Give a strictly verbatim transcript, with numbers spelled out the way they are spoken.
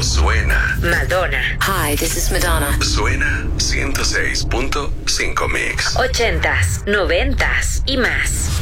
Esto suena. Madonna. Hi, this is Madonna. Suena ciento seis punto cinco Mix. Ochentas, noventas y más.